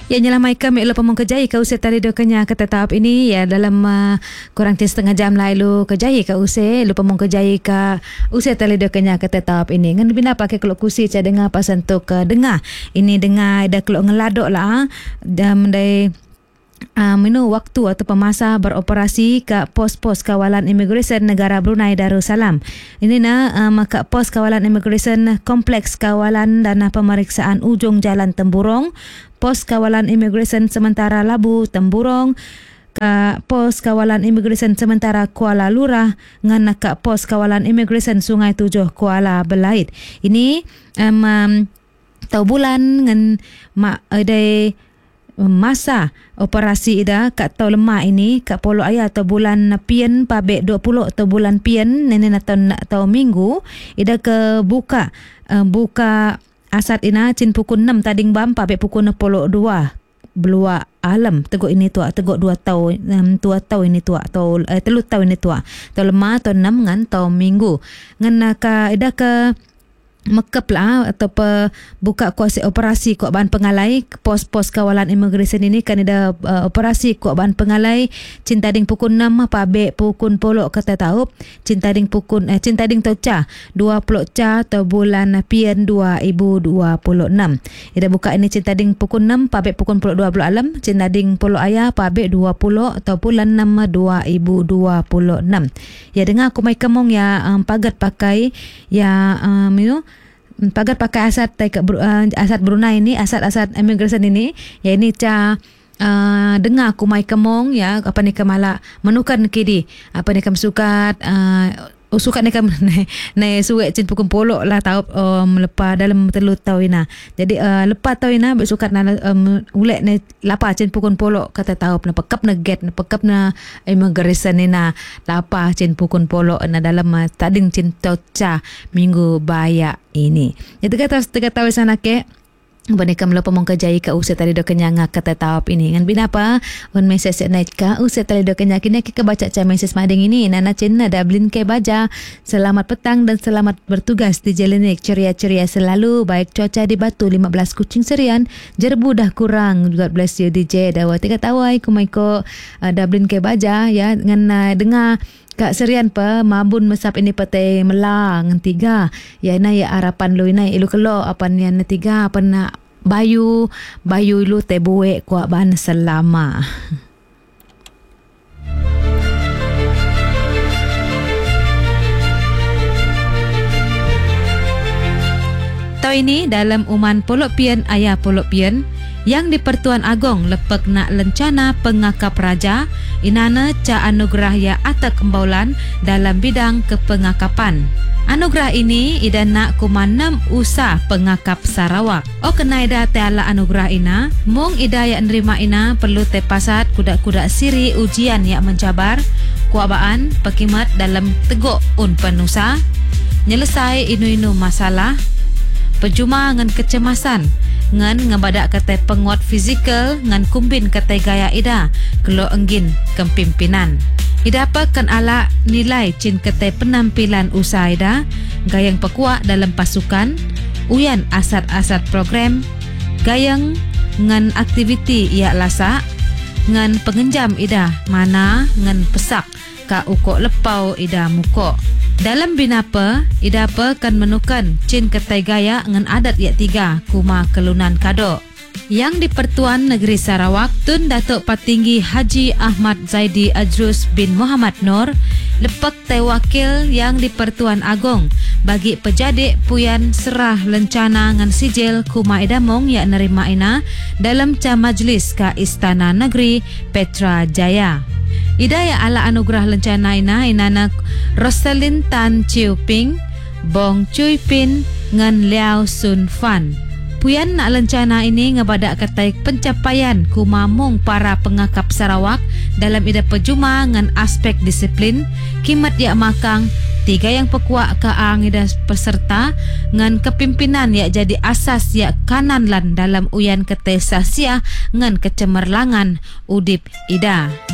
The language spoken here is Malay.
Ya nyelamai kami ilo pemong kejai ka usai tali do kenya kata tahap ini ya dalam kurang setengah jam lah ilo kejai ka usai ilo pemong kejai ka usai tali do kenya kata tahap ini ngan bina pakai kelok kusi ca dengar pasan tu ke dengar ini dengar ida kelok ngeladok lah mendai menu waktu atau masa beroperasi ke pos-pos kawalan imigresen negara Brunei Darussalam. Ini maka pos kawalan imigresen kompleks kawalan dan pemeriksaan ujung jalan Temburong, pos kawalan imigresen sementara Labu Temburong, ke pos kawalan imigresen sementara Kuala Lurah ngan ke pos kawalan imigresen Sungai Tujuh Kuala Belait. Ini tau bulan ngan adai masa operasi ida kat tau lemak ini kat polo ayah atau bulan pian pabek 20 atau bulan pian nenek atau minggu ida ke buka asat ina cin pukul 6 tading bam pabek pukul 62 belua alam teguk ini tua teguk 2 tahun tua tahun ini tua atau 3 tahun ini tua tau lemak atau 6 ngan tau minggu ngan ka ida ke mekep lah atau buka kuasa operasi kuat bahan pengalai pos-pos kawalan imigresen ini kan ada operasi kuat bahan pengalai cintading pukul 6 pabek pukul polok kata tahup cintading toca 20 ca atau bulan pian 2026 ida buka ini cintading pukul 6 pabek pukul polok 20 alam cintading polok ayah pabek 20 atau bulan 6 2026 ya dengar aku mai kemong ya pagat pakai ya pagat pakai asat asat Brunei ini asat imigresen ini ya ini ca dengar aku mai kemong ya apa ni kemala menukan kidi apa ni kam sukat sukat ni kam ne suwe cin pukul polok lah tahu melepas dalam 3 tahun ina jadi lepas tahun ina bersukat na ulek ne lapa cin pukul polok kata tahu na pekap na get na pekap na imigresen ina lapa cin pukul polok na dalam tading cin toca minggu baya ini itu kata tahu sana ke Banikam lo pemong kejai ka usai tali do kenyang kata tahap ini ngan binapa on message naik ka usai tali do kenyang kini kita baca ca message mading ini nana cina Dublin ke baja selamat petang dan selamat bertugas di Jelinek ceria-ceria selalu baik cuaca di Batu 15 kucing serian jerbu dah kurang God bless you DJ dawa tiga tawai kumaiko Dublin ke baja ya ngan dengar Kak serian pa mabun mesap ini patai melang tiga ya ina ya harapan lu ina ilu kelo apa ni na tiga apa na bayu lu te buek kuat ban selama Tau ini dalam uman Polok Pian ayah Polok Pian yang di Pertuan Agong lepek nak lencana pengakap raja inana ca anugerah ya atak kembaulan dalam bidang kepengakapan. Anugerah ini ida nak kumanam usa pengakap Sarawak. Kena ida teala anugerah ina, mung ida ya nerima ina perlu tepasat kuda-kuda siri ujian yang mencabar, kuabaan pekimat dalam teguk un penusa, nyelesai inu-inu masalah, pejuma ngan kecemasan, ngan ngebadak kata penguat fizikal ngan kumbin kata gaya ida kelo enggin kepimpinan. Ida apa kan ala nilai cin kata penampilan usaha ida gayang pekuak dalam pasukan uyan asat-asat program gayang ngan aktiviti ia lasak ngan pengenjam ida mana ngan pesak ka ukok lepau ida mukok. Dalam binapa, ida apa kan menukan cin ketai gaya ngan adat yak 3 kuma kelunan kado. Yang di Pertuan Negeri Sarawak, Tun Datuk Patinggi Haji Ahmad Zaidi Ajrus bin Muhammad Nur lepek tai wakil yang di Pertuan Agong bagi pejadik puyan serah lencana ngan sijil kuma idamong yak nerima ina dalam ca majlis ka Istana Negeri Petra Jaya. Idaya ala anugerah lencana ina inana Rosalyn Tan Chiu Ping, Bong Chui Pin ngan Liao Sun Fan. Puyan nak lencana ini ngebadak katai pencapaian kumamung para pengakap Sarawak dalam ida pejuma ngan aspek disiplin, kimat yak makang, 3 yang pekuak kaang ida peserta ngan kepimpinan yak jadi asas yak kanan lan dalam uyan katai sasia ngan kecemerlangan udip ida.